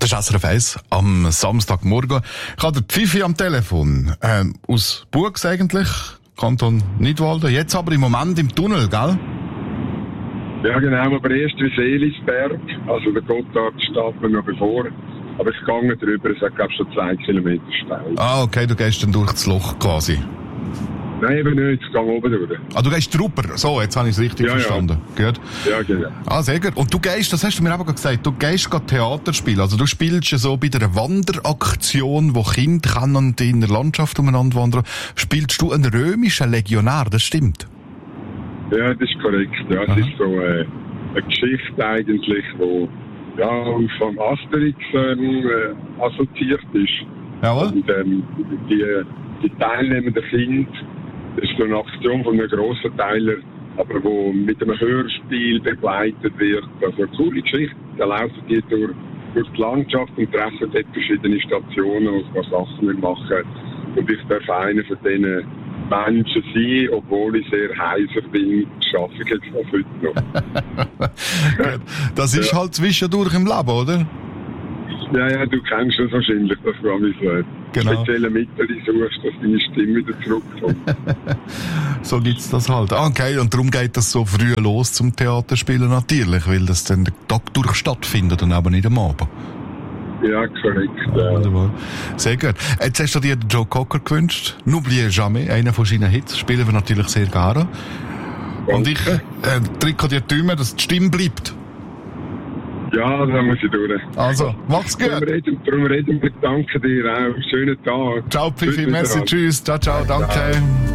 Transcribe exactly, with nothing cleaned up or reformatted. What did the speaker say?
Das ist S R F eins am Samstagmorgen. Ich habe den Pfiffi am Telefon. Ähm, aus Buchs eigentlich, Kanton Nidwalden. Jetzt aber im Moment im Tunnel, gell? Ja, genau, aber erst wie Seelisberg. Also der Gotthard steht mir noch bevor. Aber ich gehe drüber, es hat, glaube ich, schon zwei Kilometer Stau. Ah, okay, du gehst dann durch das Loch quasi. Nein, eben nicht, ich gehe oben durch. Ah, du gehst drüber. So, jetzt habe ich es richtig ja, verstanden. Ja. Gut. Ja, genau. Ah, sehr gut. Und du gehst, das hast du mir eben gesagt, du gehst gerade Theater spielen. Also du spielst ja so bei der Wanderaktion, wo Kinder können in der Landschaft umeinander wandern. Spielst du einen römischen Legionär, das stimmt? Ja, das ist korrekt. Ja, es ist so äh, eine Geschichte eigentlich, die ja, vom Asterix ähm, äh, assoziiert ist. Jawohl. Und ähm, die, die teilnehmenden Kinder, das ist so eine Aktion von einem Grossverteiler, aber wo mit einem Hörspiel begleitet wird. Also eine coole Geschichte. Da laufen die durch, durch die Landschaft und treffen dort verschiedene Stationen, wo sie Sachen machen. Und ich darf einer von diesen Menschen sein, obwohl ich sehr heiser bin, schaffe ich jetzt das heute noch. Das ist ja halt zwischendurch im Leben, oder? Ja, ja, du kennst das wahrscheinlich, dass du an so genau. spezielle Mittel suchst, dass deine Stimme wieder zurückkommt. So gibt's das halt. Okay, und darum geht das so früh los zum Theaterspielen natürlich, weil das dann den Tag durch stattfindet und aber nicht am Abend. Ja, korrekt. Ja. Wunderbar. Sehr gut. Jetzt hast du dir den Joe Cocker gewünscht. N'oubliez jamais, einer von seinen Hits. Spielen wir natürlich sehr gerne. Und ich äh, drücke dir die Daumen, dass die Stimme bleibt. Ja, da muss ich durch. Also, mach's gut. Darum reden, darum reden wir. Danke dir auch. Schönen Tag. Ciao, Pfiffi. Merci, tschüss. Ciao, ciao. Danke. Ciao.